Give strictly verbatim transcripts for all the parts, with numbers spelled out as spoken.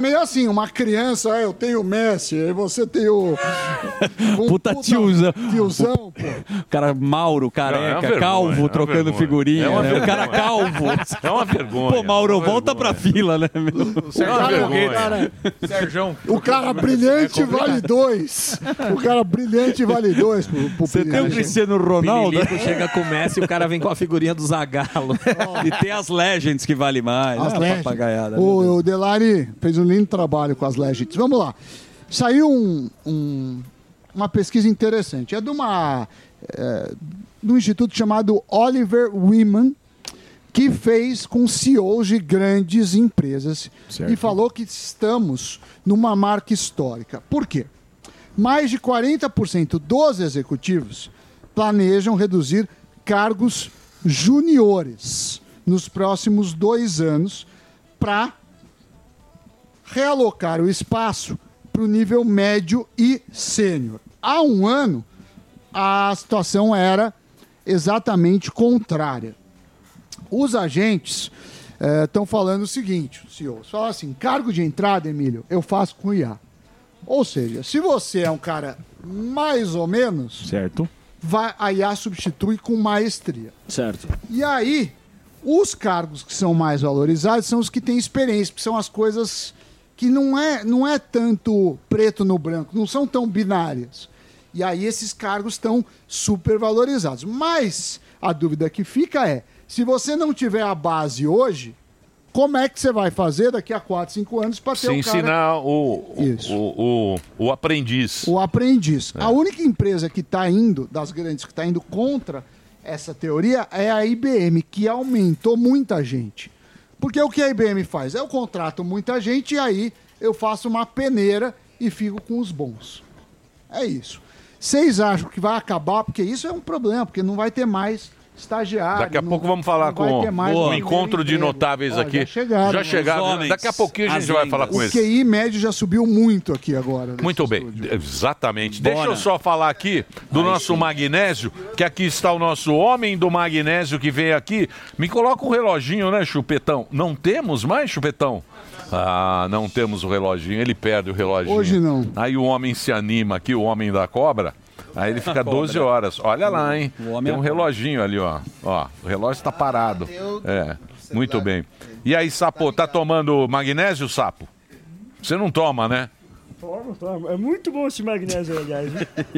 meio assim, uma criança, ah, eu tenho o Messi, aí você tem o... Um puta, puta tiozão. Tiozão, pô. O cara Mauro, careca, não, é vergonha, calvo, é trocando vergonha. figurinha, é né? O cara calvo. É uma vergonha. Pô, Mauro, é volta vergonha. pra fila, né, meu? O cara, o cara, Sérgio, o cara brilhante vale dois. O cara brilhante vale dois. Pro, pro você tem o Cristiano Ronaldo? O chega com o Messi e o cara vem com a figurinha do Zagallo. Oh. E tem as Legends que vale mais. As né, Legends. Papagaiada. O, o Delari fez um lindo trabalho com as Legends. Vamos lá. Saiu um, um, uma pesquisa interessante. É de uma... É, de um instituto chamado Oliver Wyman, que fez com C E Os de grandes empresas. Certo. E falou que estamos numa marca histórica. Por quê? Mais de quarenta por cento dos executivos planejam reduzir cargos juniores nos próximos dois anos para realocar o espaço para o nível médio e sênior. Há um ano, a situação era exatamente contrária. Os agentes estão eh, falando o seguinte, o C E O, falam assim, cargo de entrada, Emílio, eu faço com I A. Ou seja, se você é um cara mais ou menos, certo, vai, a I A substitui com maestria. Certo. E aí, os cargos que são mais valorizados são os que têm experiência, porque são as coisas que não é, não é tanto preto no branco, não são tão binárias. E aí esses cargos estão super valorizados. Mas a dúvida que fica é, se você não tiver a base hoje, como é que você vai fazer daqui a quatro, cinco anos para ter Se o cara... ensinar o, o, o, o, o aprendiz. O aprendiz. É. A única empresa que está indo, das grandes, que está indo contra essa teoria é a I B M, que aumentou muita gente. Porque o que a I B M faz? Eu contrato muita gente e aí eu faço uma peneira e fico com os bons. É isso. Vocês acham que vai acabar? Porque isso é um problema, porque não vai ter mais estagiário. Daqui a não, pouco vamos falar com o um encontro de notáveis Ó, aqui. Já chegaram. Já chegaram. Homens, Daqui a pouquinho a gente vai falar com o eles. O Q I médio já subiu muito aqui agora. Muito bem, estúdio. Exatamente. Bora. Deixa eu só falar aqui do Aí nosso sim. magnésio, que aqui está o nosso homem do magnésio que veio aqui. Me coloca um reloginho, né, Chupetão? Não temos mais, Chupetão? Ah, não temos o reloginho, ele perde o reloginho. Hoje não. Aí o homem se anima aqui, o homem da cobra. Aí ele fica doze horas. Olha lá, hein? Tem um reloginho ali, ó. Ó, o relógio está parado. É, muito bem. E aí, Sapo, tá tomando magnésio, Sapo? Você não toma, né? Tomo, tomo. É muito bom esse magnésio, aliás.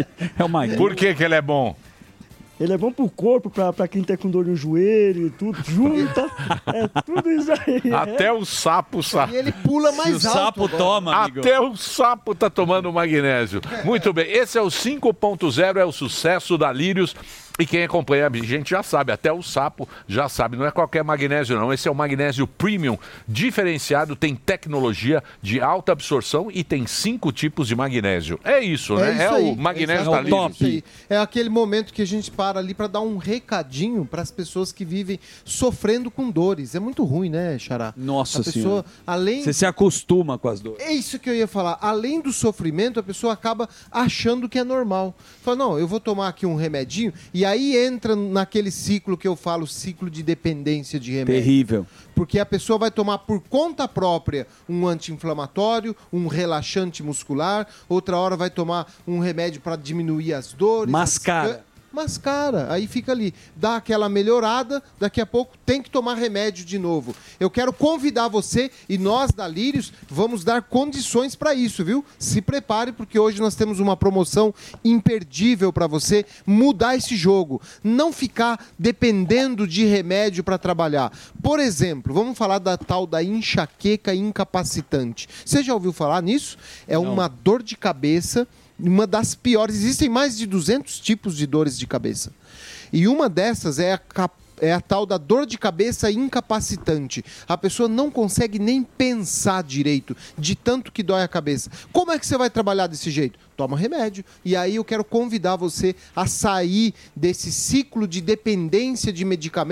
É o magnésio. Por que que ele é bom? Ele é bom pro corpo, pra, pra quem tá com dor no joelho e tudo, junta. É tudo isso aí. Até é. o sapo sabe. E ele pula mais Se o alto. sapo agora. toma, amigo. Até o sapo tá tomando magnésio. Muito bem, esse é o cinco ponto zero, é o sucesso da Lírios. E quem acompanha a gente já sabe, até o sapo já sabe, não é qualquer magnésio não, esse é o magnésio premium, diferenciado, tem tecnologia de alta absorção e tem cinco tipos de magnésio. É isso, É né? isso é aí. o magnésio É da exatamente Lírios. isso aí. É aquele momento que a gente para ali para dar um recadinho para as pessoas que vivem sofrendo com dores. É muito ruim, né, Xará? Nossa a pessoa, senhora. além Você se acostuma com as dores. É isso que eu ia falar. Além do sofrimento, a pessoa acaba achando que é normal. Fala, não, eu vou tomar aqui um remedinho e aí entra naquele ciclo que eu falo, ciclo de dependência de remédio. Terrível. Porque a pessoa vai tomar por conta própria um anti-inflamatório, um relaxante muscular, outra hora vai tomar um remédio para diminuir as dores. Mascara. As... Mascara, aí fica ali, dá aquela melhorada, daqui a pouco tem que tomar remédio de novo. Eu quero convidar você e nós da Lírios vamos dar condições para isso, viu? Se prepare porque hoje nós temos uma promoção imperdível para você mudar esse jogo, não ficar dependendo de remédio para trabalhar. Por exemplo, vamos falar da tal da enxaqueca incapacitante. Você já ouviu falar nisso? É não. Uma dor de cabeça. Uma das piores, existem mais de duzentos tipos de dores de cabeça. E uma dessas é a, é a tal da dor de cabeça incapacitante. A pessoa não consegue nem pensar direito, de tanto que dói a cabeça. Como é que você vai trabalhar desse jeito? Toma remédio. E aí eu quero convidar você a sair desse ciclo de dependência de medicamento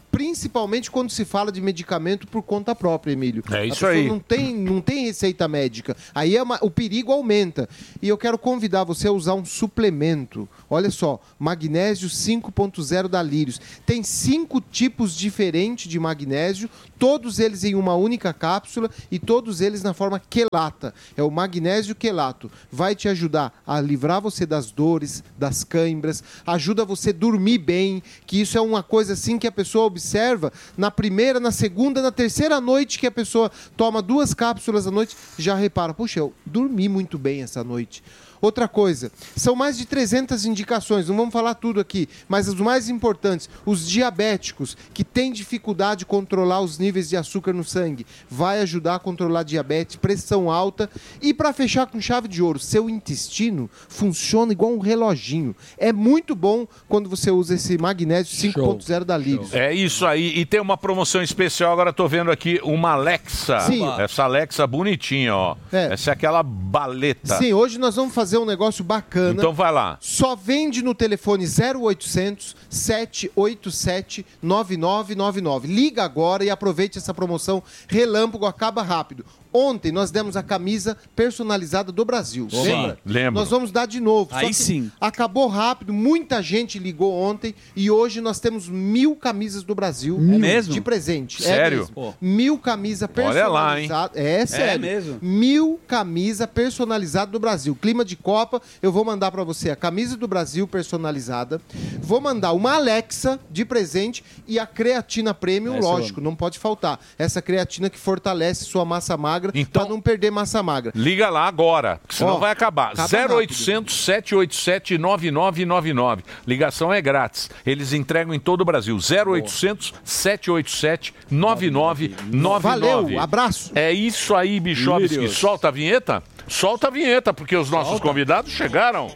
principalmente quando se fala de medicamento por conta própria, Emílio. É isso a pessoa aí. Não tem, não tem receita médica. Aí é uma, o perigo aumenta. E eu quero convidar você a usar um suplemento. Olha só, magnésio cinco ponto zero da Lírios. Tem cinco tipos diferentes de magnésio, todos eles em uma única cápsula e todos eles na forma quelata. É o magnésio quelato. Vai te ajudar a livrar você das dores, das câimbras, ajuda você a dormir bem, que isso é uma coisa assim que a pessoa observa na primeira, na segunda, na terceira noite que a pessoa toma duas cápsulas à noite, já repara, puxa, eu dormi muito bem essa noite. Outra coisa, são mais de trezentas indicações, não vamos falar tudo aqui, mas os mais importantes, os diabéticos que têm dificuldade de controlar os níveis de açúcar no sangue, vai ajudar a controlar diabetes, pressão alta e para fechar com chave de ouro, seu intestino funciona igual um reloginho. É muito bom quando você usa esse magnésio cinco ponto zero da Lírios. É isso aí, e tem uma promoção especial, agora estou vendo aqui uma Alexa. Sim. Essa Alexa bonitinha, ó. É. Essa é aquela baleta. Sim, hoje nós vamos fazer um negócio bacana. Então vai lá. Só vende no telefone zero oitocentos, sete oito sete, nove nove nove nove. Liga agora e aproveite essa promoção. Relâmpago, acaba rápido. Ontem nós demos a camisa personalizada do Brasil. Sim, lembra? lembro. Nós vamos dar de novo. Aí sim. Acabou rápido, muita gente ligou ontem e hoje nós temos mil camisas do Brasil. É mesmo? De presente. Sério? É mesmo. Pô. Mil camisas Olha lá, hein? personalizadas. É sério. mesmo? Mil camisa personalizada do Brasil. Clima de Copa, eu vou mandar para você a camisa do Brasil personalizada. Vou mandar uma Alexa de presente e a creatina premium, Essa lógico, não pode faltar. Essa creatina que fortalece sua massa magra Então- para não perder massa magra. Liga lá agora, porque senão Ó, vai acabar. acaba zero oitocentos, sete oito sete, nove nove nove nove. Ligação é grátis. Eles entregam em todo o Brasil. zero oitocentos, sete oito sete, nove nove nove nove. Valeu, abraço. É isso aí, Bichovski. Lírios. Solta a vinheta? Solta a vinheta, porque os nossos convidados chegaram.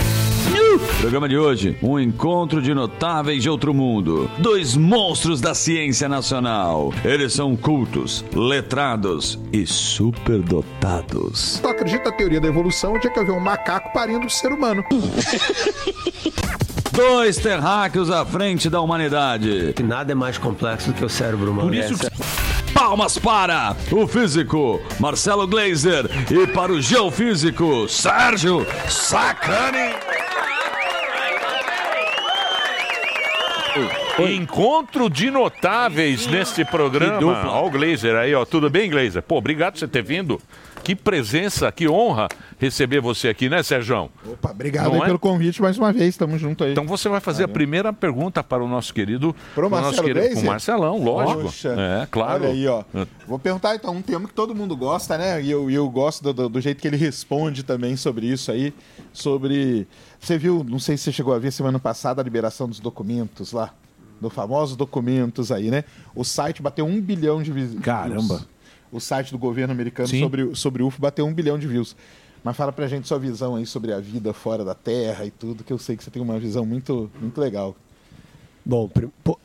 Programa de hoje, um encontro de notáveis de outro mundo. Dois monstros da ciência nacional. Eles são cultos, letrados e superdotados. Tu acredita na teoria da evolução, onde é que eu vi um macaco parindo um ser humano? Dois terráqueos à frente da humanidade. Nada é mais complexo do que o cérebro humano. Por isso Essa- Palmas para o físico Marcelo Gleiser e para o geofísico Sérgio Sacani. Encontro de notáveis neste programa. Que dupla. Ó o Glazer aí, ó. Tudo bem, Glazer? Pô, obrigado por você ter vindo. Que presença, que honra receber você aqui, né, Sérgio? Opa, obrigado Não aí é? pelo convite mais uma vez, tamo junto aí. Então você vai fazer a primeira pergunta para o nosso querido... Pro o nosso Marcelo querido, Gleiser? com o Marcelão, lógico. Poxa, É, claro. Olha aí, ó. Vou perguntar então um tema que todo mundo gosta, né? E eu, eu gosto do, do- do jeito que ele responde também sobre isso aí. Sobre. Você viu, não sei se você chegou a ver semana passada a liberação dos documentos lá. Do famosos documentos aí, né? O site bateu um bilhão de views. Caramba. O site do governo americano Sim. sobre, o- sobre o U F O bateu um bilhão de views. Mas fala pra gente sua visão aí sobre a vida fora da Terra e tudo, que eu sei que você tem uma visão muito, muito legal. Bom, prim- pô,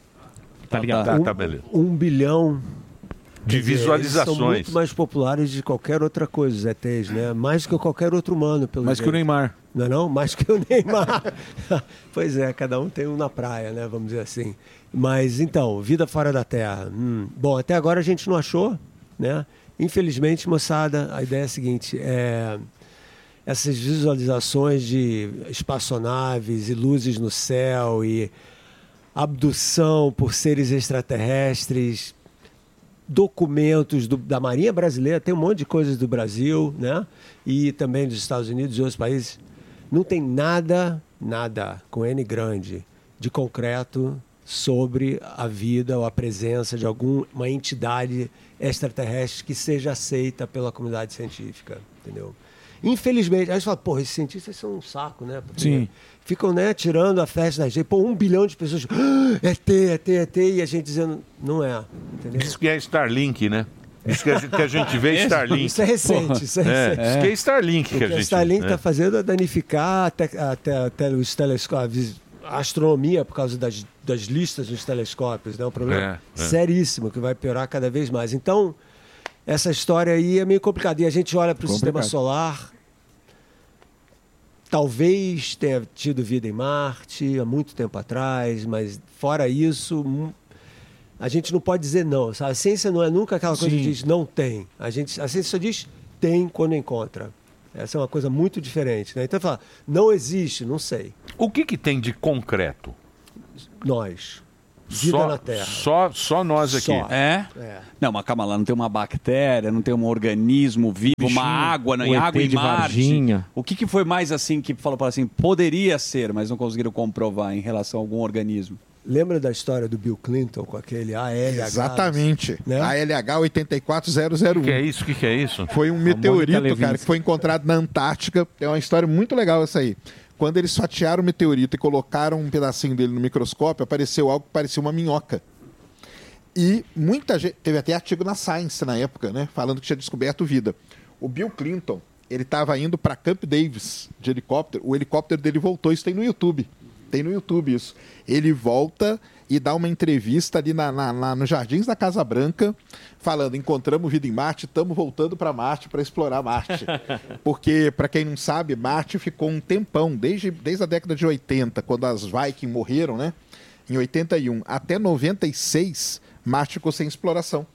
Tá ligado? Tá, um, tá, beleza. um bilhão De quer dizer, visualizações. eles são muito mais populares de qualquer outra coisa, os E Tês, né? Mais que qualquer outro humano, pelo Mais que o jeito. Neymar. Não é não? Mais que o Neymar. Pois é, cada um tem um na praia, né? Vamos dizer assim. Mas, então, vida fora da Terra. Hum, bom, até agora a gente não achou, né? Infelizmente, moçada, a ideia é a seguinte, é... essas visualizações de espaçonaves e luzes no céu e abdução por seres extraterrestres, documentos do- da Marinha Brasileira, tem um monte de coisas do Brasil, né? E também dos Estados Unidos e outros países. Não tem nada, nada, com N grande, de concreto sobre a vida ou a presença de alguma entidade extraterrestre que seja aceita pela comunidade científica, entendeu? Infelizmente, aí você fala, porra, esses cientistas são um saco, né? Porque Sim. ficam, né, tirando a festa da gente. Pô, um bilhão de pessoas, ah, é T, é T, é T, e a gente dizendo, não é, entendeu? Diz que é Starlink, né? Diz que a gente, que a gente vê Starlink. Isso é recente, isso é recente. É, diz que é Starlink que a O que a gente Starlink está é. fazendo é danificar até, até, até os telescópios, a astronomia por causa das, das listas dos telescópios, né? Um problema É, é. seríssimo que vai piorar cada vez mais. Então, essa história aí é meio complicada. E a gente olha para o sistema solar, talvez tenha tido vida em Marte há muito tempo atrás, mas fora isso, mu- a gente não pode dizer não, sabe? A ciência não é nunca aquela coisa Sim. que diz não tem. A, gente, a ciência só diz tem quando encontra. Essa é uma coisa muito diferente, né? Então, fala, não existe, não sei. O que, que tem de concreto? Nós. Vida Só, na Terra. só, só nós aqui. Só. É? É. Não, mas calma lá, não tem uma bactéria, não tem um organismo vivo, Bichinho, uma água, não, o em E T água em de Marte. Varginha. O que, que foi mais assim que falou para assim, poderia ser, mas não conseguiram comprovar em relação a algum organismo? Lembra da história do Bill Clinton com aquele A L H? Exatamente. Né? A L H oito quatro zero zero um. O que é isso? O que, que é isso? Foi um Mônica meteorito, Levinsky. cara, que foi encontrado na Antártica. É uma história muito legal essa aí. Quando eles fatiaram o meteorito e colocaram um pedacinho dele no microscópio, apareceu algo que parecia uma minhoca. E muita gente... Teve até artigo na Science na época, né? Falando que tinha descoberto vida. O Bill Clinton, ele estava indo para Camp Davis de helicóptero. O helicóptero dele voltou. Isso tem no YouTube. Tem no YouTube isso. Ele volta e dá uma entrevista ali na, na, na, nos Jardins da Casa Branca, falando, encontramos vida em Marte, estamos voltando para Marte para explorar Marte. Porque, para quem não sabe, Marte ficou um tempão, desde, desde a década de oitenta, quando as Viking morreram, né? Em oitenta e um, até noventa e seis, Marte ficou sem exploração.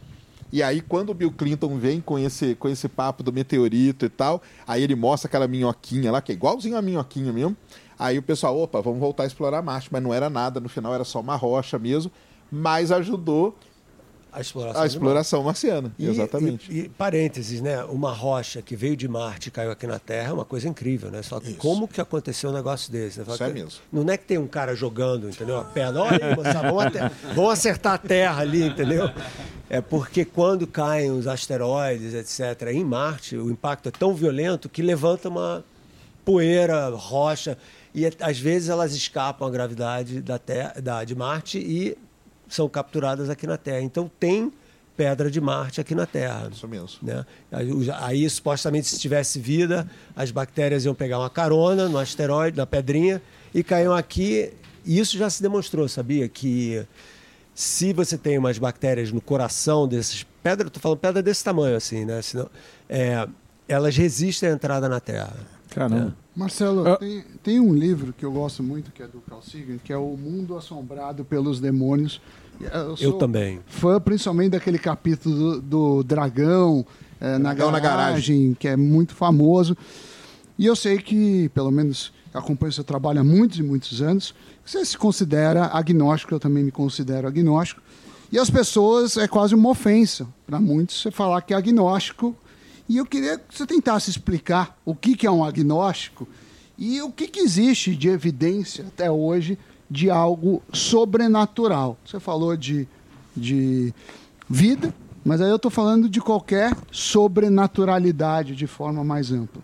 E aí, quando o Bill Clinton vem com esse, com esse papo do meteorito e tal, aí ele mostra aquela minhoquinha lá, que é igualzinho a minhoquinha mesmo. Aí o pessoal, opa, vamos voltar a explorar Marte, mas não era nada, no final era só uma rocha mesmo, mas ajudou A exploração, a exploração marciana. E, Exatamente. E, e, parênteses, né? Uma rocha que veio de Marte e caiu aqui na Terra é uma coisa incrível, né? Você fala, como que aconteceu um negócio desse? Você fala, Isso é que- mesmo. Não é que tem um cara jogando, entendeu? A pedra, olha aí, moçada, vamos, ate- vamos acertar a Terra ali, entendeu? É porque quando caem os asteroides, etcétera, em Marte, o impacto é tão violento que levanta uma poeira, rocha, e às vezes elas escapam à gravidade da terra, da, de Marte e são capturadas aqui na Terra. Então tem pedra de Marte aqui na Terra. Isso mesmo. Né? Aí, aí, supostamente, se tivesse vida, as bactérias iam pegar uma carona no asteroide, na pedrinha, e caíam aqui. E isso já se demonstrou, sabia? Que se você tem umas bactérias no coração dessas pedras, estou falando pedra desse tamanho assim, né? Senão, é, elas resistem à entrada na Terra. Caramba. Marcelo, Ah. tem, tem um livro que eu gosto muito, que é do Carl Sagan, que é O Mundo Assombrado pelos Demônios. Eu, sou Eu também. fã principalmente daquele capítulo do, do dragão, eh, na, Dragão na garagem, que é muito famoso. E eu sei que, pelo menos, acompanho seu trabalho há muitos e muitos anos, você se considera agnóstico, eu também me considero agnóstico. E as pessoas, é quase uma ofensa para muitos você falar que é agnóstico. E eu queria que você tentasse explicar o que, que é um agnóstico e o que, que existe de evidência até hoje de algo sobrenatural. Você falou de, de vida, mas aí eu estou falando de qualquer sobrenaturalidade de forma mais ampla.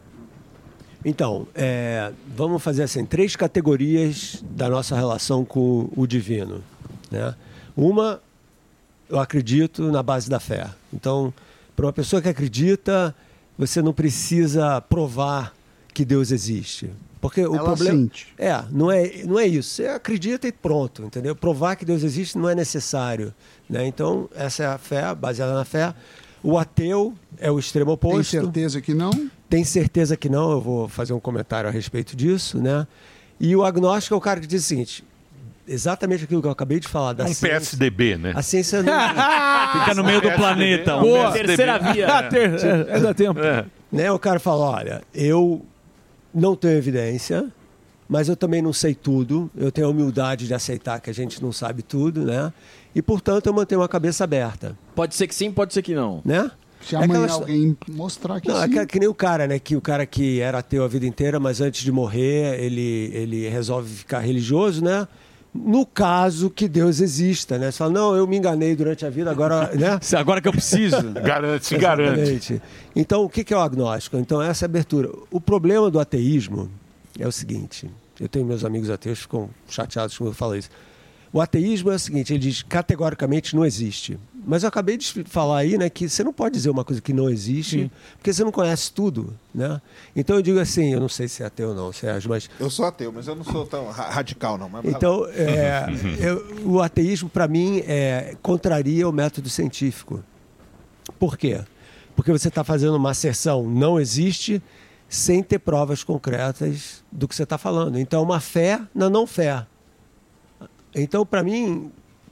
Então, é, vamos fazer assim, três categorias da nossa relação com o divino. Né? Uma, eu acredito na base da fé. Então, para uma pessoa que acredita, você não precisa provar que Deus existe. Porque o Ela problema sente. é, não é, não é isso. Você acredita e pronto, entendeu? Provar que Deus existe não é necessário, né? Então, essa é a fé, baseada na fé. O ateu é o extremo oposto. Tem certeza que não? Tem certeza que não, eu vou fazer um comentário a respeito disso, né? E o agnóstico é o cara que diz o seguinte, exatamente aquilo que eu acabei de falar da Um ciência. P S D B, né? A ciência não... Fica no meio do planeta. Boa. Um Terceira via. Ah, ter- é, é da tempo. né? O cara fala, olha, eu não tenho evidência, mas eu também não sei tudo, eu tenho a humildade de aceitar que a gente não sabe tudo, né? E, portanto, eu mantenho a cabeça aberta, Pode ser que sim, pode ser que não. né? Se É amanhã aquela histó- alguém mostrar que Não, é sim. que, que nem o cara, né? Que o cara que era ateu a vida inteira, mas antes de morrer, ele, ele resolve ficar religioso, né? No caso que Deus exista, né? Você fala, não, eu me enganei durante a vida, agora, né? Agora que eu preciso. Garante, se garante. Exatamente. Então, o que que é o agnóstico? Então, essa é a abertura. O problema do ateísmo é o seguinte, eu tenho meus amigos ateus que ficam chateados quando eu falo isso. O ateísmo é o seguinte, ele diz categoricamente não existe. Mas eu acabei de falar aí, né, que você não pode dizer uma coisa que não existe, Sim. porque você não conhece tudo, né? Então eu digo assim, eu não sei se é ateu ou não, Sérgio, mas Eu sou ateu, mas eu não sou tão ra- radical, não. Mas vai lá. então é, eu- o ateísmo para mim é, contraria o método científico. Por quê? Porque você está fazendo uma asserção não existe sem ter provas concretas do que você está falando. Então, uma fé na não fé. Então, para mim,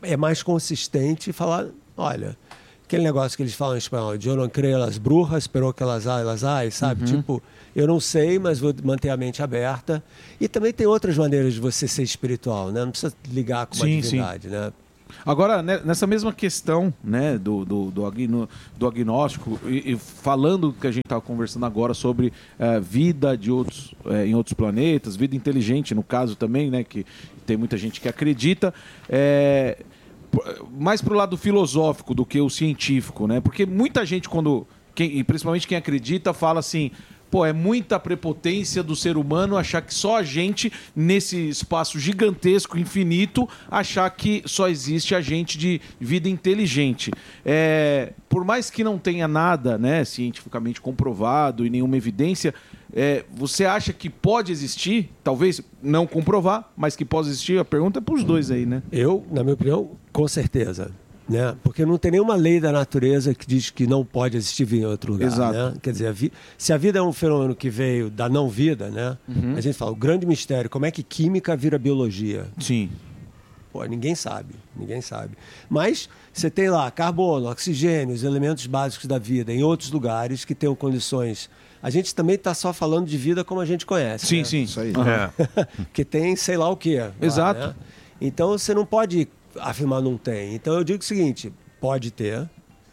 é mais consistente e falar, olha, aquele negócio que eles falam em espanhol, eu não creio las brujas, pero que elas há, elas há, sabe? Uhum. Tipo, eu não sei, mas vou manter a mente aberta. E também tem outras maneiras de você ser espiritual, né? Não precisa ligar com uma Sim, divindade, né? Agora, né, nessa mesma questão, né, do, do, do, agno, do agnóstico, e, e falando do que a gente estava conversando agora sobre eh, vida de outros, eh, em outros planetas, vida inteligente, no caso também, né, que tem muita gente que acredita, é, mais para o lado filosófico do que o científico, né? Porque muita gente, quando, quem, e principalmente quem acredita, fala assim... Pô, é muita prepotência do ser humano achar que só a gente, nesse espaço gigantesco, infinito, achar que só existe a gente de vida inteligente. É, por mais que não tenha nada, né, cientificamente comprovado e nenhuma evidência, é, você acha que pode existir, talvez não comprovar, mas que pode existir? A pergunta é para os dois aí, né? Eu, na minha opinião, com certeza. Né? Porque não tem nenhuma lei da natureza que diz que não pode existir vida em outro lugar. Exato. Né? Quer dizer, a vi... se a vida é um fenômeno que veio da não-vida, né? Uhum. A gente fala, o grande mistério, como é que química vira biologia? Sim. Pô, ninguém sabe, ninguém sabe. Mas você tem lá carbono, oxigênio, os elementos básicos da vida em outros lugares que tenham condições. A gente também está só falando de vida como a gente conhece. Sim, né? sim. Isso aí. É. Que tem sei lá o quê. lá, Exato. né? Então você não pode afirmar não tem. Então eu digo o seguinte, pode ter.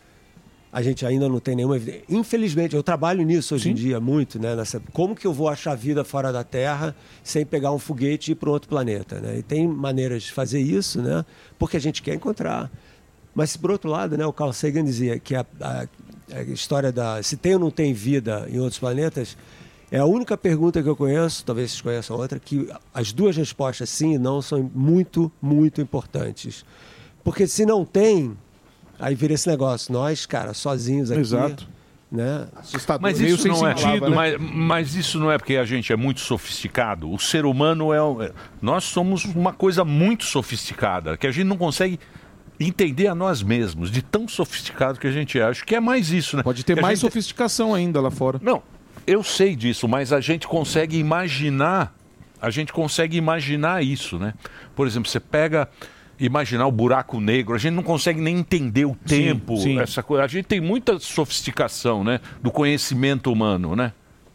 A gente ainda não tem nenhuma evidência. Infelizmente, eu trabalho nisso hoje Sim. em dia muito, né? Nessa... Como que eu vou achar vida fora da Terra sem pegar um foguete e ir para outro planeta, né? E tem maneiras de fazer isso, né? Porque a gente quer encontrar. Mas, por outro lado, né? O Carl Sagan dizia que a, a, a história da... Se tem ou não tem vida em outros planetas, é a única pergunta que eu conheço, talvez vocês conheçam outra, que as duas respostas sim e não são muito, muito importantes. Porque se não tem... Aí vira esse negócio, nós, cara, sozinhos aqui. Exato. Né? Assustador. Mas Meio isso, sem não é, sentido, né? mas, mas isso não é porque a gente é muito sofisticado. O ser humano é, um- é. Nós somos uma coisa muito sofisticada, que a gente não consegue entender a nós mesmos, de tão sofisticado que a gente é. Acho que é mais isso, né? Pode ter Que a mais gente- sofisticação ainda lá fora. Não, eu sei disso, mas a gente consegue imaginar. A gente consegue imaginar isso, né? Por exemplo, você pega. Imaginar o buraco negro, a gente não consegue nem entender o tempo, sim. essa coisa. A gente tem muita sofisticação, né, do conhecimento humano, né?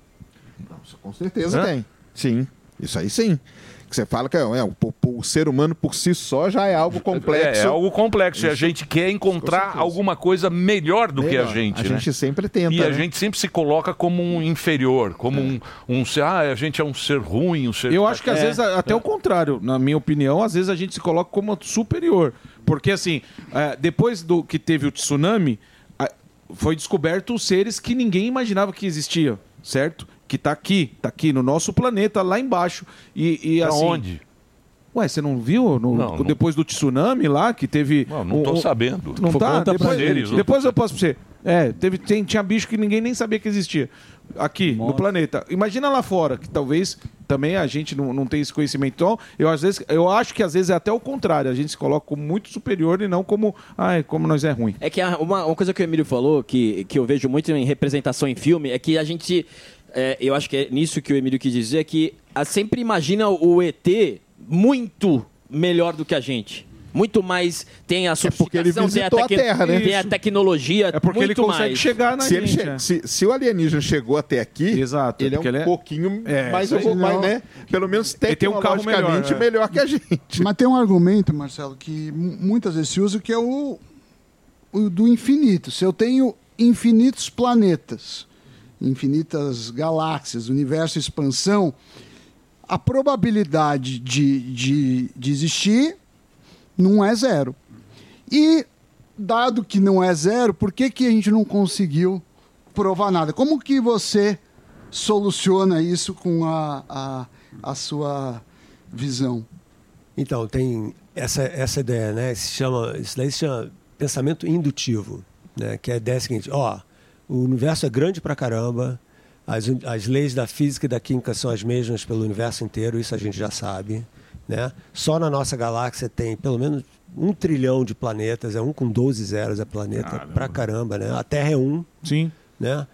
Com certeza Hã? tem. Sim, isso aí sim. Que você fala que é, é, o, o ser humano por si só já é algo complexo. É, é algo complexo. E a Isso. gente quer encontrar certeza. alguma coisa melhor do que a Melhor. gente, A né? gente sempre tenta, E a né? gente sempre se coloca como um inferior, como um, um ser. Ah, a gente é um ser ruim, um ser. Eu acho que às É. vezes a- até o contrário, na minha opinião, às vezes a gente se coloca como superior. Porque assim, é, depois do que teve o tsunami, a- foi descoberto os seres que ninguém imaginava que existiam, certo? Que tá aqui, tá aqui no nosso planeta, lá embaixo. E, e Pra assim, onde? Ué, você não viu no- Não, não. depois do tsunami lá que teve. Não, não tô um- um- sabendo. Não Conta tá? pra Depois, eles, não. depois eu posso pra você. É, teve, tem- tinha bicho que ninguém nem sabia que existia aqui no planeta. Imagina lá fora, que talvez também a gente não, não tenha esse conhecimento. Então, eu, às vezes, eu acho que às vezes é até o contrário. A gente se coloca como muito superior e não como, ai, como nós é ruim. É que a- uma, uma coisa que o Emílio falou, que, que eu vejo muito em representação em filme, é que a gente. É, eu acho que é nisso que o Emílio quis dizer, que a, sempre imagina o E T muito melhor do que a gente. Muito mais. Tem a porque ele sofisticação, tem a, visitou a tec- Terra, né? tem a Isso. tecnologia. É porque ele muito consegue mais. chegar na Se, ele gente. che- é. se, se o alienígena chegou até aqui, Exato, ele é um porque ele é- pouquinho É, mais, isso aí. mais, Não. né? Pelo menos Ele tem um carro tecnologicamente melhor, melhor, é. que a gente. Mas tem um argumento, Marcelo, que mu- muitas vezes se usa, que é o, o do infinito. Se eu tenho infinitos planetas, infinitas galáxias, universo, expansão, a probabilidade de, de, de existir não é zero. E, dado que não é zero, por que, que a gente não conseguiu provar nada? Como que você soluciona isso com a, a, a sua visão? Então, tem essa, essa ideia, né? Se chama, isso daí se chama pensamento indutivo, né? Que é a ideia seguinte, ó, o universo é grande pra caramba, as, un- as leis da física e da química são as mesmas pelo universo inteiro, isso a gente já sabe, né? Só na nossa galáxia tem pelo menos um trilhão de planetas, é um com doze zeros, é planeta Caramba. pra caramba, né? A Terra é um, Sim. né?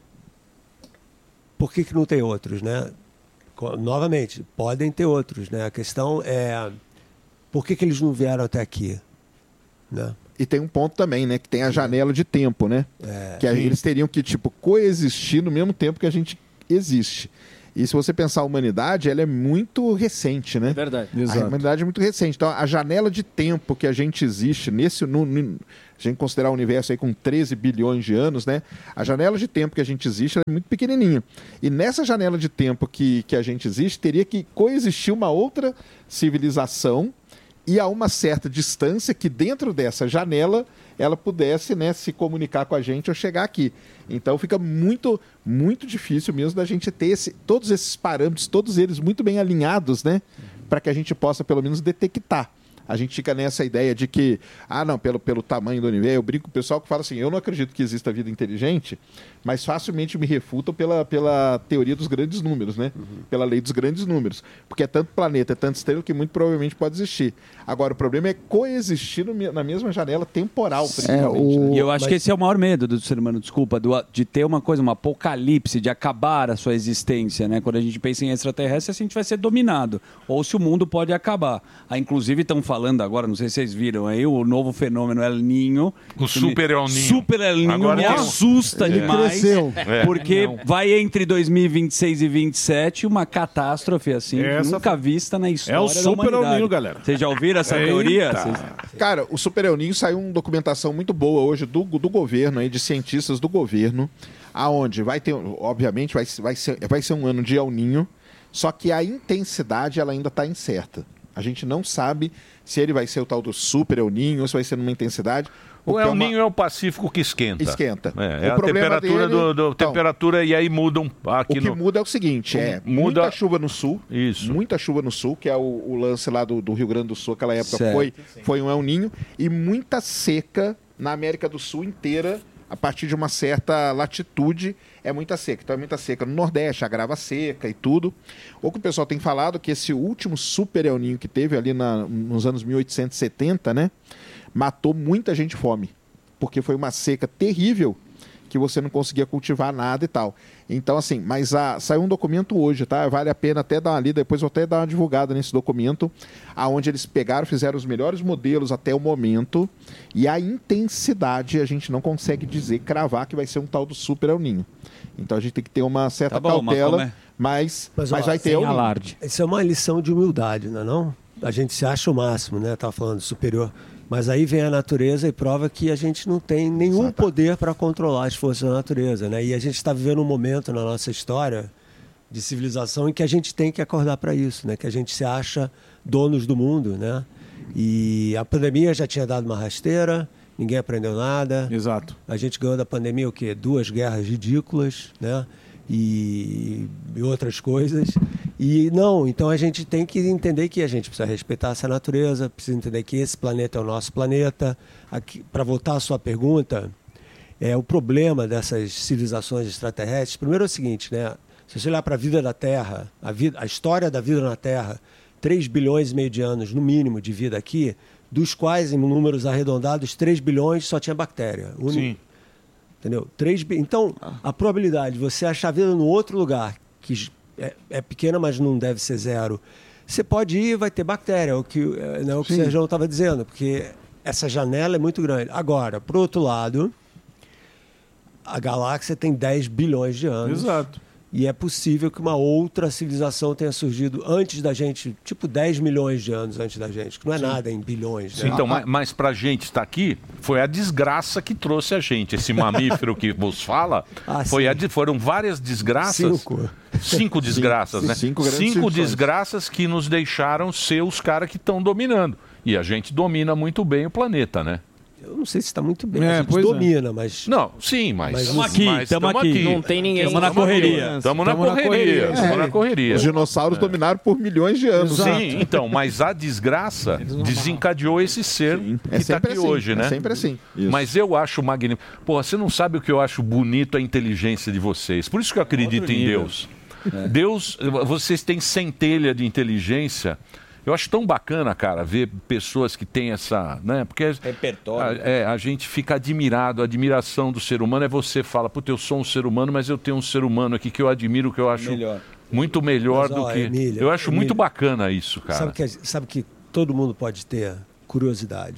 Por que, que não tem outros, né? Co- Novamente, podem ter outros, né? A questão é por que, que eles não vieram até aqui? né? E tem um ponto também, né? Que tem a janela de tempo, né? É, que aí sim. eles teriam que, tipo, coexistir no mesmo tempo que a gente existe. E se você pensar a humanidade, ela é muito recente, né? É verdade. A humanidade é muito recente. Então, a janela de tempo que a gente existe nesse... No, no, a gente considerar o universo aí com treze bilhões de anos, né? A janela de tempo que a gente existe ela é muito pequenininha. E nessa janela de tempo que, que a gente existe, teria que coexistir uma outra civilização e a uma certa distância que dentro dessa janela ela pudesse, né, se comunicar com a gente ou chegar aqui. Então fica muito, muito difícil mesmo da gente ter esse, todos esses parâmetros, todos eles muito bem alinhados, né, para que a gente possa pelo menos detectar. A gente fica nessa ideia de que, ah, não, pelo, pelo tamanho do universo, eu brinco com o pessoal que fala assim, eu não acredito que exista vida inteligente, mas facilmente me refutam pela, pela teoria dos grandes números, né? Uhum. Pela lei dos grandes números. Porque é tanto planeta, é tanto estrela que muito provavelmente pode existir. Agora, o problema é coexistir no, na mesma janela temporal, principalmente. É, né? E eu acho mas... que esse é o maior medo do ser humano, desculpa, do, de ter uma coisa, um apocalipse, de acabar a sua existência, né? Quando a gente pensa em extraterrestre, assim, a gente vai ser dominado. Ou se o mundo pode acabar. Ah, inclusive, estão falando agora, não sei se vocês viram aí, o novo fenômeno El Niño. O Super El Niño. Super El Niño agora me tem... assusta Ele demais. cresceu. É. Porque Não. vai entre dois mil e vinte e seis e vinte e sete uma catástrofe assim, Essa nunca vista na história É o da Super El humanidade. Niño, galera. Vocês já ouviram essa Eita. teoria? Vocês... Cara, o Super El Niño saiu uma documentação muito boa hoje do, do governo, aí, de cientistas do governo, aonde vai ter, obviamente, vai, vai, ser, vai ser um ano de El Niño, só que a intensidade ela ainda está incerta. A gente não sabe se ele vai ser o tal do Super El Niño ou se vai ser numa intensidade. O El é uma... Niño é o Pacífico que esquenta. Esquenta. É, é O a problema temperatura dele- do, do Então, temperatura e aí mudam aqui O que no... muda é o seguinte, é Muda- muita chuva no sul, Isso. muita chuva no sul, que é o, o lance lá do, do Rio Grande do Sul, aquela época Certo. foi, foi um El Niño, e muita seca na América do Sul inteira, a partir de uma certa latitude, é muita seca. Então é muita seca no Nordeste, agrava seca e tudo. O que o pessoal tem falado é que esse último super El Niño que teve ali na, nos anos mil oitocentos e setenta, né, matou muita gente de fome, porque foi uma seca terrível que você não conseguia cultivar nada e tal. Então, assim, mas a, saiu um documento hoje, tá? Vale a pena até dar uma lida, depois vou até dar uma divulgada nesse documento, aonde eles pegaram, fizeram os melhores modelos até o momento, e a intensidade a gente não consegue dizer, cravar que vai ser um tal do Super El Niño. Então a gente tem que ter uma certa Tá bom, mas cautela, como é? mas, mas, ó, vai ter sem El Niño. alarde. Isso é uma lição de humildade, não é não? A gente se acha o máximo, né? Tava falando superior. Mas aí vem a natureza e prova que a gente não tem nenhum Exato. poder para controlar as forças da natureza, né? E a gente está vivendo um momento na nossa história de civilização em que a gente tem que acordar para isso, né? Que a gente se acha donos do mundo, né? E a pandemia já tinha dado uma rasteira, ninguém aprendeu nada. Exato. A gente ganhou da pandemia o quê? Duas guerras ridículas, né? E, e outras coisas. E não, então a gente tem que entender que a gente precisa respeitar essa natureza, precisa entender que esse planeta é o nosso planeta. Para voltar à sua pergunta, é o problema dessas civilizações extraterrestres. Primeiro é o seguinte, né? Se você olhar para a vida da Terra, a, vida, a história da vida na Terra, três bilhões e meio de anos, no mínimo, de vida aqui, dos quais, em números arredondados, três bilhões só tinha bactéria. Uni- Sim. Entendeu? três bi- Então, a probabilidade de você achar vida no outro lugar, que é, é pequena, mas não deve ser zero, você pode ir e vai ter bactéria, é o que, é, né, o, que o Sérgio estava dizendo, porque essa janela é muito grande. Agora, por outro lado, a galáxia tem dez bilhões de anos. Exato. E é possível que uma outra civilização tenha surgido antes da gente, tipo dez milhões de anos antes da gente, que não é nada em bilhões. Sim, né? então, mas, mas pra gente estar aqui, foi a desgraça que trouxe a gente. Esse mamífero que vos fala, Ah, foi sim. a de- foram várias desgraças. Cinco. Cinco desgraças, Cinco- né? cinco grandes Cinco extinções. desgraças que nos deixaram ser os caras que estão dominando. E a gente domina muito bem o planeta, né? Eu não sei se está muito bem, É, a gente pois é. domina, mas... Não, sim, mas... Mas Tamo aqui, mas tamo tamo aqui. Não tem ninguém. Tamo na correria. Estamos na Tamo na correria. correria. Estamos na Os correria. dinossauros dominaram por milhões de anos. Sim, então, mas a desgraça desencadeou esse ser que É está sempre aqui assim, hoje, é né? sempre assim. Isso. Mas eu acho magnífico. Porra, você não sabe o que eu acho bonito a inteligência de vocês. Por isso que eu acredito Outro em nível. Deus. Deus, vocês têm centelha de inteligência. Eu acho tão bacana, cara, ver pessoas que têm essa, né? Porque a, Repertório. é, a gente fica admirado, a admiração do ser humano é você fala, puta, eu sou um ser humano, mas eu tenho um ser humano aqui que eu admiro, que eu acho Melhor. muito melhor Mas, do ó, que... Emília, eu acho muito Emília, bacana isso, cara. Sabe que, sabe que todo mundo pode ter curiosidade.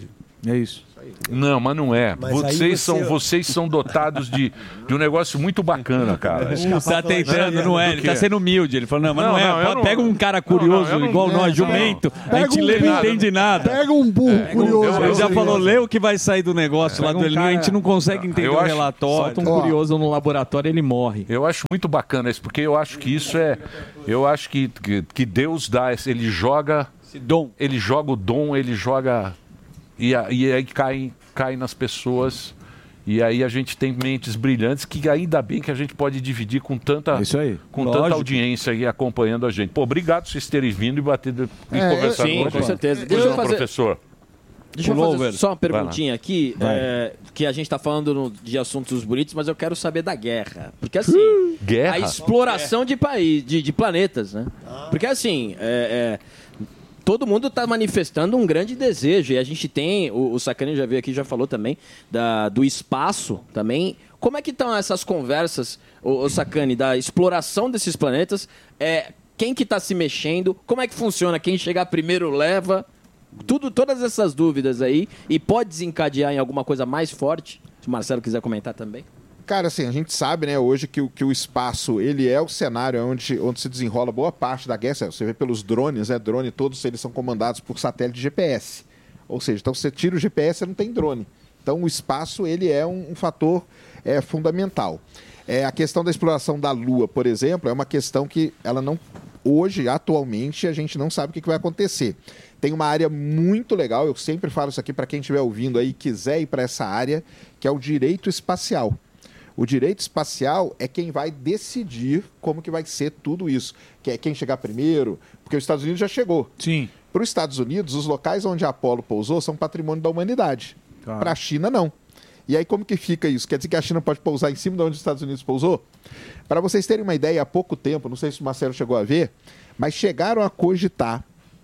É isso. Não, mas não é. Mas aí Vocês, você- são, vocês são dotados de, de um negócio muito bacana, cara. Ele tá tentando, não é? Ele tá sendo humilde. Ele falou, não, mas não, Não, é. não, eu Pode- não- Pega um cara curioso, não, eu não- igual é, nós, não. jumento. A Pega gente um lê e não burro. entende nada. Pega um burro curioso. Ele já falou, lê o que vai sair do negócio lá Pega do um Elinho, a gente não consegue entender Eu o acho- relatório. solta um curioso no laboratório, ele morre. Eu acho muito bacana isso, porque eu acho que isso é. Eu acho que, que, que Deus dá, esse- ele joga. Esse dom. Ele joga o dom, ele joga. E, a- e aí cai, cai nas pessoas. E aí a gente tem mentes brilhantes que ainda bem que a gente pode dividir com tanta, Isso aí. com Lógico. tanta audiência aí acompanhando a gente. Pô, obrigado por vocês terem vindo e batido e É, conversado sim, com a com gente. certeza. Pois Deixa eu não, fazer- professor. Deixa eu Pulou, fazer velho. só uma Vai lá. perguntinha aqui, Vai. é, que a gente está falando no- de assuntos bonitos, mas eu quero saber da guerra. Porque assim, Guerra? a exploração de país, de, de planetas, né? Porque assim, é, é, todo mundo está manifestando um grande desejo. E a gente tem, o, o Sacani já veio aqui, já falou também, da, do espaço também. Como é que estão essas conversas, o, o Sacani, da exploração desses planetas? É, quem que está se mexendo? Como é que funciona? Quem chegar primeiro leva? Tudo, todas essas dúvidas aí. E pode desencadear em alguma coisa mais forte? Se o Marcelo quiser comentar também. Cara, assim, a gente sabe, né, hoje que, o- que o espaço, ele é o cenário onde, onde se desenrola boa parte da guerra. Você vê pelos drones, né, drone, todos eles são comandados por satélite G P S. Ou seja, então você tira o G P S, você não tem drone. Então o espaço, ele é um, um fator é, fundamental. É, a questão da exploração da Lua, por exemplo, é uma questão que ela não... Hoje, atualmente, a gente não sabe o que que vai acontecer. Tem uma área muito legal, eu sempre falo isso aqui para quem estiver ouvindo aí e quiser ir para essa área, que é o direito espacial. O direito espacial é quem vai decidir como que vai ser tudo isso. Que é quem chegar primeiro, porque os Estados Unidos já chegou. Sim. Para os Estados Unidos, os locais onde a Apollo pousou são patrimônio da humanidade. Claro. Para a China, não. E aí, como que fica isso? Quer dizer que a China pode pousar em cima de onde os Estados Unidos pousou? Para vocês terem uma ideia, há pouco tempo, não sei se o Marcelo chegou a ver, mas chegaram a cogitar,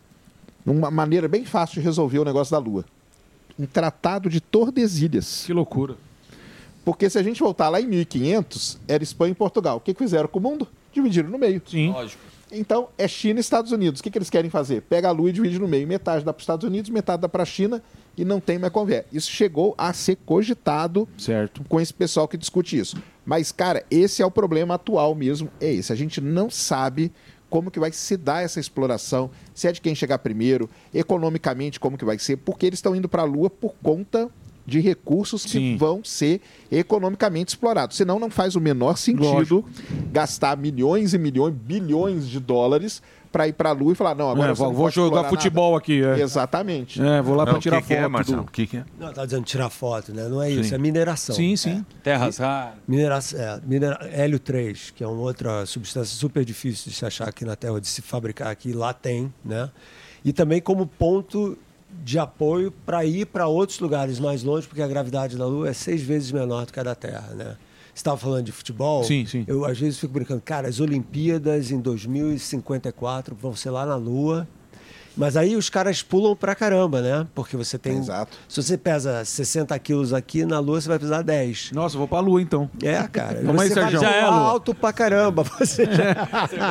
numa maneira bem fácil de resolver o negócio da Lua, um tratado de Tordesilhas. Que loucura. Porque se a gente voltar lá em mil e quinhentos, era Espanha e Portugal. O que, que fizeram com o mundo? Dividiram no meio. Sim. Lógico. Então, é China e Estados Unidos. O que, que eles querem fazer? Pega a Lua e divide no meio. Metade dá para os Estados Unidos, metade dá para a China e não tem mais conversa. Isso chegou a ser cogitado certo. com esse pessoal que discute isso. Mas, cara, esse é o problema atual mesmo. É esse. A gente não sabe como que vai se dar essa exploração, se é de quem chegar primeiro, economicamente como que vai ser, porque eles estão indo para a Lua por conta de recursos que Sim. vão ser economicamente explorados. Senão não faz o menor sentido Lógico. gastar milhões e milhões, bilhões de dólares para ir para a Lua e falar, não, agora É, você vou não vou pode jogar explorar futebol nada. aqui. É. Exatamente. É, vou lá Não, para o tirar que que é, foto. Marcelo? do... O que que é? Não, tá dizendo tirar foto, né? Não é isso, Sim. é mineração. Sim, sim. Terras raras. Mineração, é, minera... hélio três, que é uma outra substância super difícil de se achar aqui na Terra, de se fabricar aqui, lá tem, né? E também como ponto de apoio para ir para outros lugares mais longe, porque a gravidade da Lua é seis vezes menor do que a da Terra, né? Você estava falando de futebol? Sim, sim. Eu às vezes fico brincando, cara, as Olimpíadas em dois mil e cinquenta e quatro vão ser lá na Lua. Mas aí os caras pulam pra caramba, né? Porque você tem. Exato. Se você pesa sessenta quilos aqui, na Lua você vai pesar dez. Nossa, eu vou pra Lua então. É, cara. Vamos aí, você vai Sérgio. voar Já é, Lua. alto pra caramba. Você já...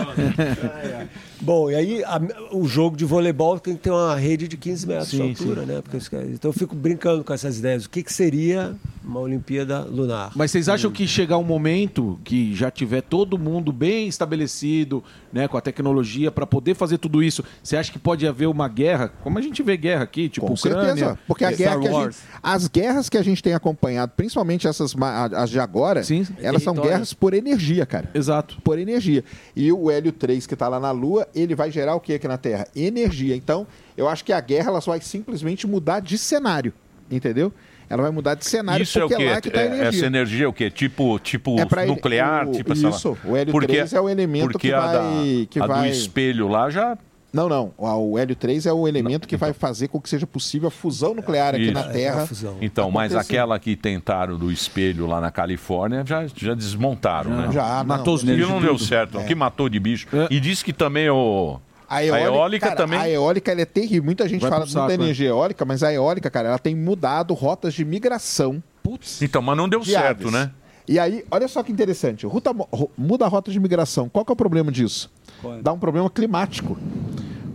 É, é. Bom, e aí a- o jogo de voleibol tem que ter uma rede de quinze metros Sim, de altura, sim. né? Porque os caras- então eu fico brincando com essas ideias. O que, que seria uma Olimpíada lunar? Mas vocês acham que chegar um momento que já tiver todo mundo bem estabelecido, né, com a tecnologia para poder fazer tudo isso, você acha que pode haver uma guerra, como a gente vê guerra aqui, tipo Com Ucrânia, certeza, porque a eh, guerra Star que a gente, Wars. as guerras que a gente tem acompanhado, principalmente essas ma- as de agora, Sim. elas são Território. guerras por energia, cara. Exato. Por energia. E o hélio três que está lá na Lua, ele vai gerar o que aqui na Terra? Energia. Então, eu acho que a guerra ela só vai simplesmente mudar de cenário, entendeu? Ela vai mudar de cenário Isso é o porque quê? é lá que está a É- energia. Essa energia é o quê? Tipo, tipo É pra ele- nuclear? o- tipo essa lá? isso, o hélio Porque- três é o elemento porque que a vai- da- que a vai- do espelho lá já... Não, não. O hélio três é o elemento que vai fazer com que seja possível a fusão nuclear aqui Isso. na Terra. Então, mas acontecer. aquela que tentaram do espelho lá na Califórnia já, já desmontaram, né? Já, matou não. os bichos. E não deu Tudo. certo, É. o que matou de bicho. E diz que também o... A eólica, A eólica cara, também. A eólica ela é terrível. Muita gente Vai fala pro muito da saco, energia eólica, mas a eólica, cara, ela tem mudado rotas de migração. Então, mas não deu de certo, aves. né? E aí, olha só que interessante. Ruta, ro- muda a rota de migração. Qual que é o problema disso? Dá um problema climático.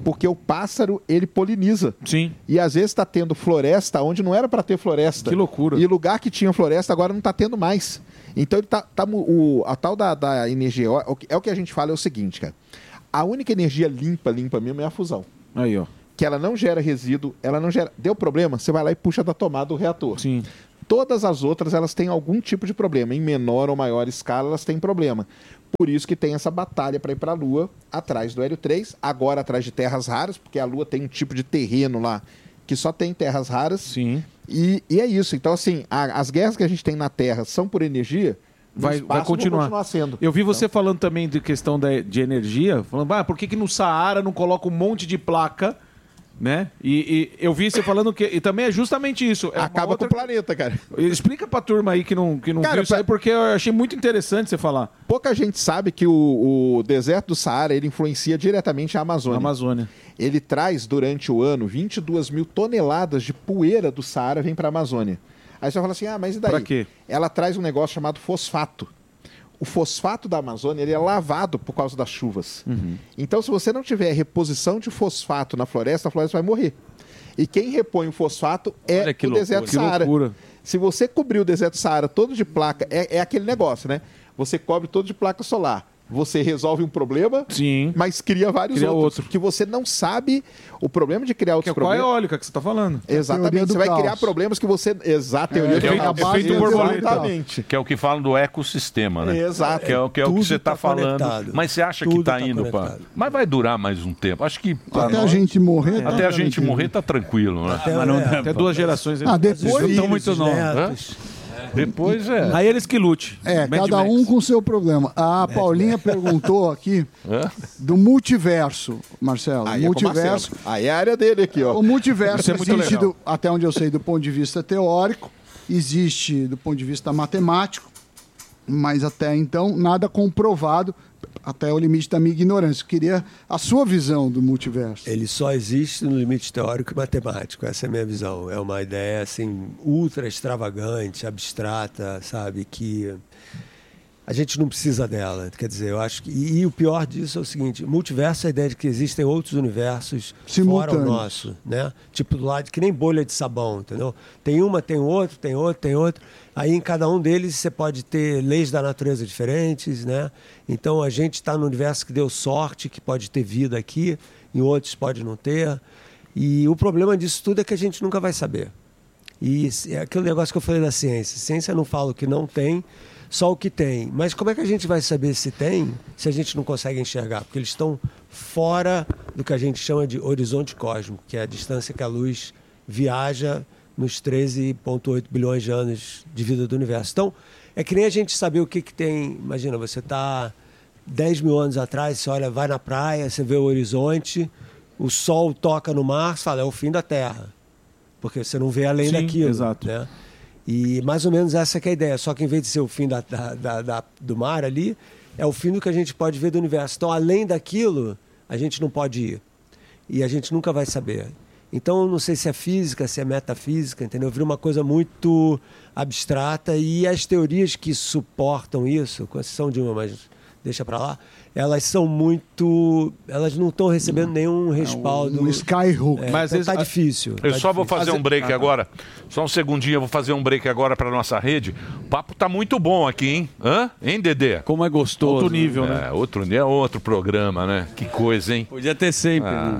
Porque o pássaro, ele poliniza. Sim. E às vezes está tendo floresta onde não era para ter floresta. Que loucura. E lugar que tinha floresta agora não está tendo mais. Então ele tá, tá o, a tal da, da energia, ó, é o que a gente fala é o seguinte, cara. A única energia limpa, limpa mesmo é a fusão. Aí, ó. Que ela não gera resíduo, ela não gera... Deu problema, você vai lá e puxa da tomada do reator. Sim. Todas as outras, elas têm algum tipo de problema. Em menor ou maior escala, elas têm problema. Por isso que tem essa batalha para ir para a Lua, atrás do Hélio três, agora atrás de terras raras, porque a Lua tem um tipo de terreno lá que só tem terras raras. Sim. E, e é isso. Então, assim, a, as guerras que a gente tem na Terra são por energia, Vai, vai continuar. continuar sendo. Eu vi você então. falando também de questão de, de energia, falando, ah, por que, que no Saara não coloca um monte de placa, né? E, e eu vi você falando que... E também é justamente isso. É Acaba outra... com o planeta, cara. Explica pra turma aí que não, que não cara, viu isso pra... aí, porque eu achei muito interessante você falar. Pouca gente sabe que o, o deserto do Saara, ele influencia diretamente a Amazônia. A Amazônia. Ele traz, durante o ano, vinte e duas mil toneladas de poeira do Saara vem pra Amazônia. Aí você fala assim, ah, mas e daí? Pra quê? Ela traz um negócio chamado fosfato. O fosfato da Amazônia ele é lavado por causa das chuvas. Uhum. Então, se você não tiver reposição de fosfato na floresta, a floresta vai morrer. E quem repõe o fosfato é o loucura. deserto do Saara. Se você cobrir o deserto do Saara todo de placa, é, é aquele negócio, né? Você cobre todo de placa solar. Você resolve um problema, Sim. mas cria vários cria outros. Outro. Que você não sabe o problema de criar outros que é problemas. Qual é a eólica que você está falando? Exatamente. Você vai caos. criar problemas que você... Exato. Teoria É, do é o caos. efeito borboleta. Exatamente. Que é o que falam do ecossistema, né? Exato. Que é, o que, é o que você está tá falando. conectado. Mas você acha Tudo que está tá indo para... conectado. Mas vai durar mais um tempo. Acho que... Até nós, a gente morrer. Até tá a gente garantido. morrer tá tranquilo, né? Até, Mas não, é, até duas gerações. Ah, depois- Eles estão muito os novos. netos. Depois é... Aí eles que lute. É, Mad cada Max. um com o seu problema. A Paulinha perguntou aqui Hã? do multiverso, Marcelo. Aí é com o multiverso. Marcelo. Aí é a área dele aqui, ó. O multiverso Isso é muito existe, legal. do- até onde eu sei, do ponto de vista teórico, existe do ponto de vista matemático, mas até então nada comprovado, até o limite da minha ignorância. Eu queria a sua visão do multiverso. Ele só existe no limite teórico e matemático, essa é a minha visão. É uma ideia assim ultra extravagante, abstrata, sabe, que a gente não precisa dela. Quer dizer, eu acho que e, e o pior disso é o seguinte: multiverso é a ideia de que existem outros universos fora o Simultâneos. nosso, né? Tipo do lado que nem bolha de sabão, entendeu? Tem uma, tem outro, tem outro, tem outro. Aí em cada um deles você pode ter leis da natureza diferentes, né? Então a gente está no universo que deu sorte, que pode ter vida aqui, em outros pode não ter. E o problema disso tudo é que a gente nunca vai saber. E é aquele negócio que eu falei da ciência. Ciência não fala o que não tem, só o que tem. Mas como é que a gente vai saber se tem, se a gente não consegue enxergar? Porque eles estão fora do que a gente chama de horizonte cósmico, que é a distância que a luz viaja nos treze vírgula oito bilhões de anos de vida do universo. Então, é que nem a gente saber o que, que tem... Imagina, você está dez mil anos atrás, você olha, vai na praia, você vê o horizonte, o sol toca no mar, você fala, é o fim da Terra. Porque você não vê além Sim, daquilo. exato. Né? E mais ou menos essa que é a ideia. Só que em vez de ser o fim da, da, da, da- do mar ali, é o fim do que a gente pode ver do universo. Então, além daquilo, a gente não pode ir. E a gente nunca vai saber. Então, eu não sei se é física, se é metafísica, entendeu? Vira uma coisa muito abstrata. E as teorias que suportam isso, com exceção de uma, mas deixa pra lá, elas são muito... Elas não estão recebendo nenhum respaldo. Um skyhook. É, Mas então esse- tá difícil. Eu tá só vou difícil. fazer um break agora. Só um segundinho, eu vou fazer um break agora para nossa rede. O papo tá muito bom aqui, hein? Hã? Hein, Dedê? Como é gostoso. Outro nível, né? É, outro, é outro programa, né? Que coisa, hein? Podia ter sempre. Ah. né?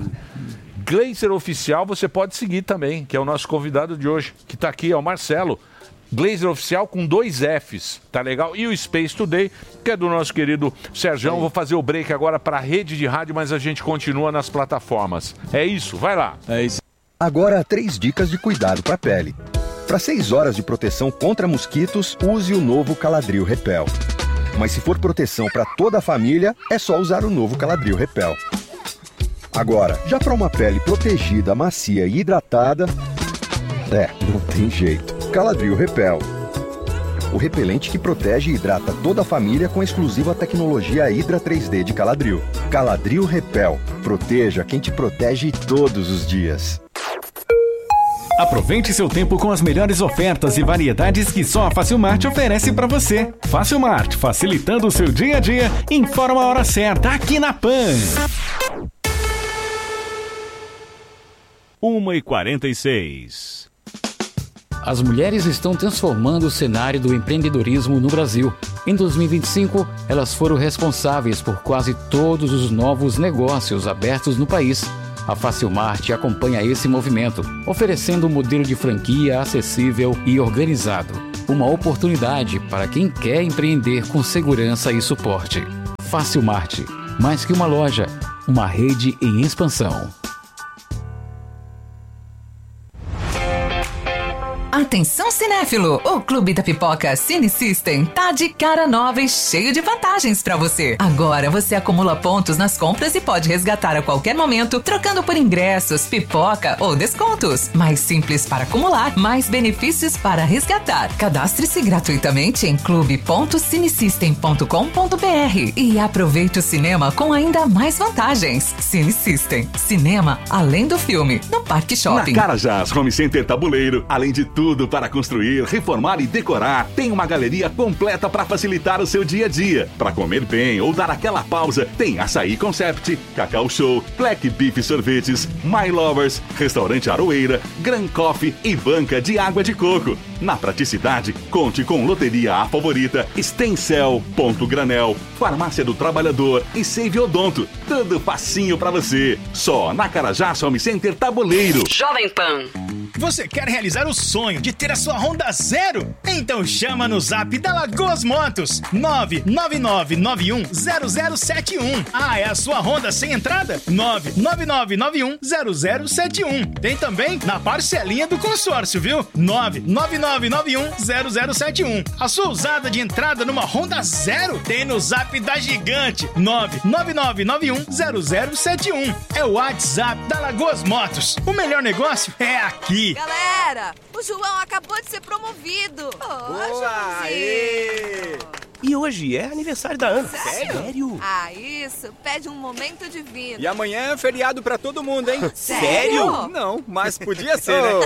Glazer Oficial você pode seguir também, que é o nosso convidado de hoje, que tá aqui, é o Marcelo. Glazer Oficial com dois Fs, tá legal? E o Space Today, que é do nosso querido Serjão. Vou fazer o break agora para a rede de rádio, mas a gente continua nas plataformas. É isso, vai lá. É isso. Agora, três dicas de cuidado para a pele. Para seis horas de proteção contra mosquitos, use o novo Caladril Repel. Mas se for proteção para toda a família, é só usar o novo Caladril Repel. Agora, já para uma pele protegida, macia e hidratada, é, não tem jeito. Caladril Repel. O repelente que protege e hidrata toda a família com a exclusiva tecnologia Hydra três D de Caladril. Caladril Repel. Proteja quem te protege todos os dias. Aproveite seu tempo com as melhores ofertas e variedades que só a Facilmart oferece para você. Facilmart, facilitando o seu dia a dia, informa a hora certa aqui na Pan. uma e quarenta e seis. As mulheres estão transformando o cenário do empreendedorismo no Brasil. Em dois mil e vinte e cinco, elas foram responsáveis por quase todos os novos negócios abertos no país. A Facilmart acompanha esse movimento, oferecendo um modelo de franquia acessível e organizado. Uma oportunidade para quem quer empreender com segurança e suporte. Facilmart, mais que uma loja, uma rede em expansão. Atenção cinéfilo, o Clube da Pipoca Cine System tá de cara nova e cheio de vantagens pra você. Agora você acumula pontos nas compras e pode resgatar a qualquer momento, trocando por ingressos, pipoca ou descontos. Mais simples para acumular, mais benefícios para resgatar. Cadastre-se gratuitamente em clube ponto cinesystem ponto com ponto b r e aproveite o cinema com ainda mais vantagens. Cine System, cinema além do filme, no Parque Shopping. Na Carajás Home Center Tabuleiro, além de tudo para construir, reformar e decorar, tem uma galeria completa para facilitar o seu dia a dia. Para comer bem ou dar aquela pausa, tem Açaí Concept, Cacau Show, Black Beef Sorvetes, My Lovers, Restaurante Aroeira, Gran Coffee e banca de água de coco. Na praticidade, conte com Loteria A Favorita, Stencel, Ponto Granel, Farmácia do Trabalhador e Save Odonto. Tudo facinho para você. Só na Carajás Home Center Tabuleiro. Jovem Pan. Você quer realizar o sonho de ter a sua Honda zero? Então chama no zap da Lagoas Motos, nove nove nove nove um zero zero sete um. Ah, é a sua Honda sem entrada? nove nove nove nove um zero zero sete um. Tem também na parcelinha do consórcio, viu? nove nove nove nove um zero zero sete um. A sua usada de entrada numa Honda zero tem no zap da Gigante, nove nove nove nove um zero zero sete um. É o WhatsApp da Lagoas Motos. O melhor negócio é aqui. Galera, o João acabou de ser promovido. Oh, Joãozinho. E hoje é aniversário da Ana. Sério? Sério? Ah, isso. Pede um momento divino. E amanhã é feriado pra todo mundo, hein? Sério? Não, mas podia ser, né?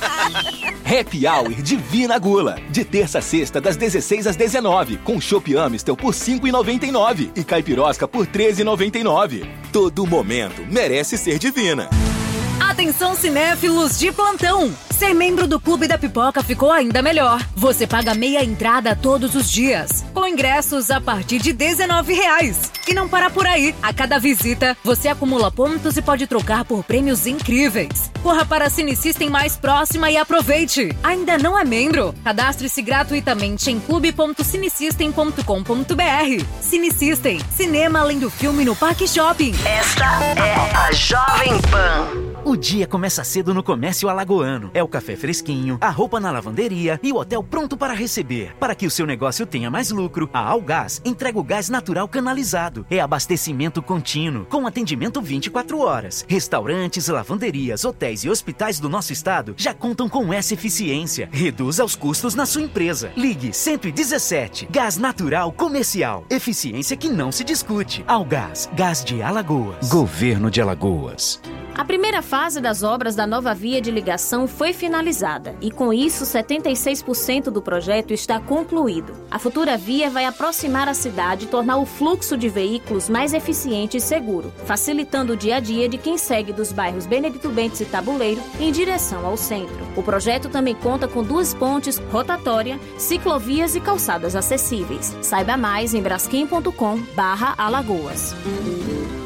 Happy Hour Divina Gula. De terça a sexta, das dezesseis às dezenove. Com Chopp Amistel por cinco reais e noventa e nove centavos. E Caipirosca por treze reais e noventa e nove centavos. Todo momento merece ser divina. Atenção cinéfilos de plantão! Ser membro do Clube da Pipoca ficou ainda melhor. Você paga meia entrada todos os dias, com ingressos a partir de dezenove reais. E não para por aí. A cada visita, você acumula pontos e pode trocar por prêmios incríveis. Corra para a Cine System mais próxima e aproveite. Ainda não é membro? Cadastre-se gratuitamente em clube ponto cinesystem ponto com ponto b r. Cine System, cinema além do filme no Parque Shopping. Esta é a Jovem Pan. O dia começa cedo no Comércio Alagoano. É o café fresquinho, a roupa na lavanderia e o hotel pronto para receber. Para que o seu negócio tenha mais lucro, a Algás entrega o gás natural canalizado. É abastecimento contínuo, com atendimento vinte e quatro horas. Restaurantes, lavanderias, hotéis e hospitais do nosso estado já contam com essa eficiência. Reduza os custos na sua empresa. Ligue cento e dezessete. Gás natural comercial. Eficiência que não se discute. Algás, Gás de Alagoas. Governo de Alagoas. A primeira fase das obras da nova via de ligação foi finalizada e, com isso, setenta e seis por cento do projeto está concluído. A futura via vai aproximar a cidade e tornar o fluxo de veículos mais eficiente e seguro, facilitando o dia a dia de quem segue dos bairros Benedito Bentes e Tabuleiro em direção ao centro. O projeto também conta com duas pontes, rotatória, ciclovias e calçadas acessíveis. Saiba mais em braskem ponto com barra Alagoas.